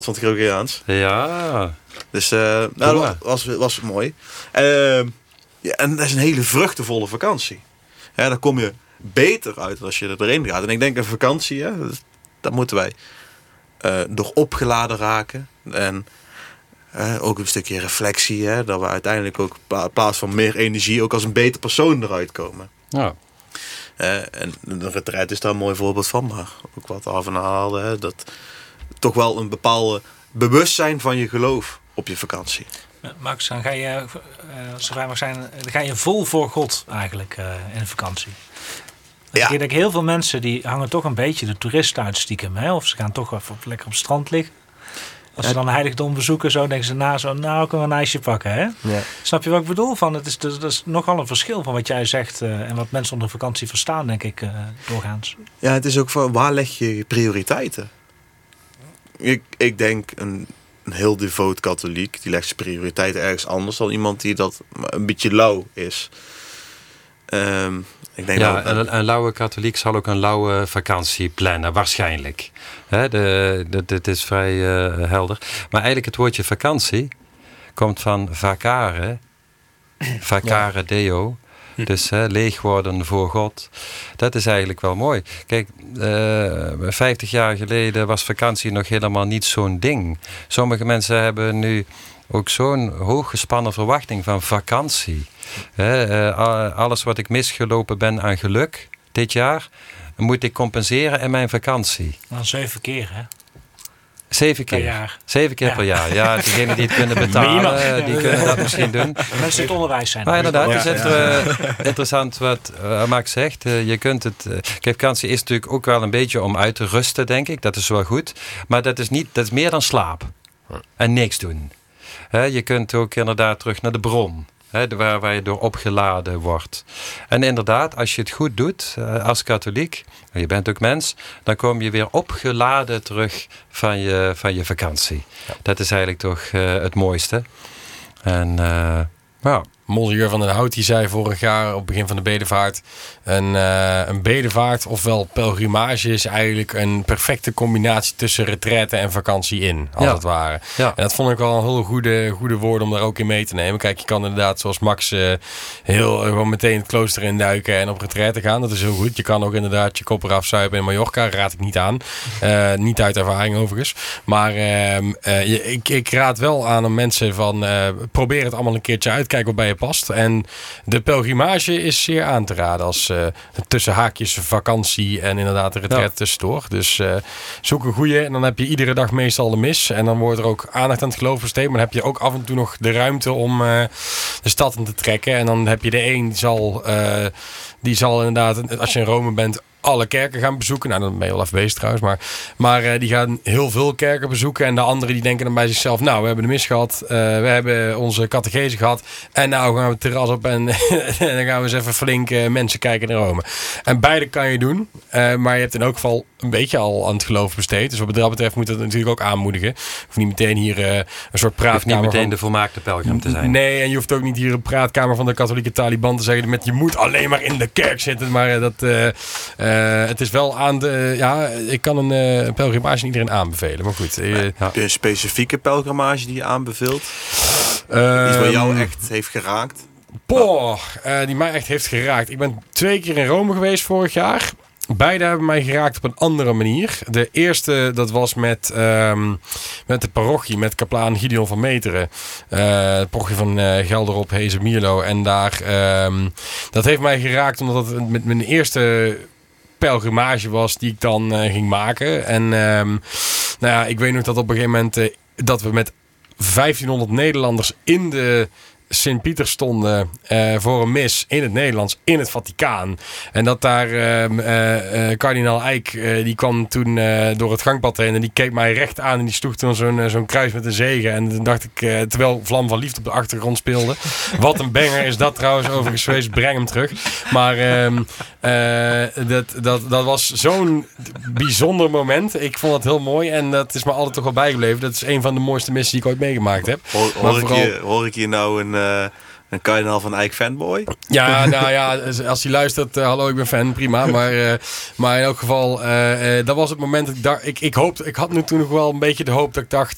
van het Gregoriaans. Ja. Dus dat was mooi. En dat is een hele vruchtevolle vakantie. Daar kom je beter uit als je erheen gaat. En ik denk een vakantie, dat moeten wij door opgeladen raken. En ook een stukje reflectie. Dat we uiteindelijk ook in plaats van meer energie ook als een beter persoon eruit komen. Ja. En de retraite is daar een mooi voorbeeld van. Maar ook wat Arven haalde. Dat toch wel een bepaalde bewustzijn van je geloof op je vakantie. Max, dan ga je vol voor God eigenlijk in vakantie. Ik denk dat heel veel mensen die hangen toch een beetje de toeristen uit stiekem. Hè? Of ze gaan toch even lekker op het strand liggen. Als ze dan een heiligdom bezoeken, zo denken ze kunnen we een ijsje pakken. Hè? Ja. Snap je wat ik bedoel? Dat is nogal een verschil van wat jij zegt en wat mensen onder vakantie verstaan, denk ik, doorgaans. Ja, het is ook van waar leg je prioriteiten? Ik denk een heel devoot katholiek, die legt zijn prioriteiten ergens anders dan iemand die dat een beetje lauw is. Ik denk een lauwe katholiek zal ook een lauwe vakantie plannen, waarschijnlijk. Dit is vrij helder. Maar eigenlijk het woordje vakantie komt van vacare deo. Dus leeg worden voor God. Dat is eigenlijk wel mooi. Kijk, 50 jaar geleden was vakantie nog helemaal niet zo'n ding. Sommige mensen hebben nu ook zo'n hooggespannen verwachting van vakantie. Alles wat ik misgelopen ben aan geluk dit jaar, moet ik compenseren in mijn vakantie. Dan 7 keer, hè? 7 keer. Per jaar. 7 keer per jaar. Ja, degenen die het kunnen betalen, die kunnen dat misschien doen. Mensen die het onderwijs zijn. Maar inderdaad, het is interessant wat Max zegt. Je kunt het. Kijk, vakantie is natuurlijk ook wel een beetje om uit te rusten, denk ik. Dat is wel goed. Maar dat is meer dan slaap. En niks doen. Je kunt ook inderdaad terug naar de bron. Waar je door opgeladen wordt. En inderdaad, als je het goed doet als katholiek, je bent ook mens, dan kom je weer opgeladen terug van je vakantie. Ja. Dat is eigenlijk toch het mooiste. En Monseigneur van den Hout die zei vorig jaar op het begin van de bedevaart, een bedevaart ofwel pelgrimage is eigenlijk een perfecte combinatie tussen retraite en vakantie in, als het ware. Ja. En dat vond ik wel een heel goede woord om daar ook in mee te nemen. Kijk, je kan inderdaad zoals Max gewoon meteen het klooster induiken en op retraite gaan. Dat is heel goed. Je kan ook inderdaad je kop eraf zuipen in Mallorca. Raad ik niet aan. Niet uit ervaring overigens. Maar ik raad wel aan mensen van probeer het allemaal een keertje uit. Kijk wat bij je past. En de pelgrimage is zeer aan te raden als tussen haakjes vakantie en inderdaad de retraite tussendoor. Dus zoek een goeie en dan heb je iedere dag meestal de mis. En dan wordt er ook aandacht aan het geloof besteed. Maar dan heb je ook af en toe nog de ruimte om de stad in te trekken. En dan heb je de een die zal inderdaad, als je in Rome bent, alle kerken gaan bezoeken. Nou, dan ben je wel even bezig trouwens. Maar die gaan heel veel kerken bezoeken. En de anderen die denken dan bij zichzelf, nou, we hebben de mis gehad. We hebben onze catechese gehad. En nou gaan we het terras op en dan gaan we eens even flink mensen kijken in Rome. En beide kan je doen. Maar je hebt in elk geval een beetje al aan het geloof besteed. Dus wat dat betreft moet dat natuurlijk ook aanmoedigen. Je hoeft niet meteen hier een soort praatkamer. Je hoeft niet meteen de volmaakte pelgrim te zijn. Nee, en je hoeft ook niet hier een praatkamer van de katholieke Taliban te zeggen met je moet alleen maar in de kerk zitten. Maar het is wel aan de... ik kan een pelgrimage niet iedereen aanbevelen. Maar goed. Heb je een specifieke pelgrimage die je aanbeveelt? Iets wat jou echt heeft geraakt? Die mij echt heeft geraakt. Ik ben 2 keer in Rome geweest vorig jaar. Beide hebben mij geraakt op een andere manier. De eerste, dat was met de parochie, met kaplaan Gideon van Meteren. De parochie van Gelderop, Hezen, Mierlo. En daar, dat heeft mij geraakt omdat het met mijn eerste pelgrimage was die ik dan ging maken. En ik weet nog dat op een gegeven moment dat we met 1500 Nederlanders in de Sint-Pieter stonden voor een mis in het Nederlands in het Vaticaan. En dat daar kardinaal Eijk, die kwam toen door het gangpad heen en die keek mij recht aan en die sloeg toen zo'n kruis met een zegen. En toen dacht ik, terwijl Vlam van Liefde op de achtergrond speelde. Wat een banger is dat trouwens overigens geweest, breng hem terug. Maar dat was zo'n bijzonder moment. Ik vond het heel mooi en dat is me altijd toch wel bijgebleven. Dat is een van de mooiste missen die ik ooit meegemaakt heb. Hoor ik hier nou een kardinaal van Eijk fanboy? Ja, nou ja, als hij luistert, hallo, ik ben fan, prima. Maar in elk geval, dat was het moment dat ik dacht, ik had nu toen nog wel een beetje de hoop dat ik dacht,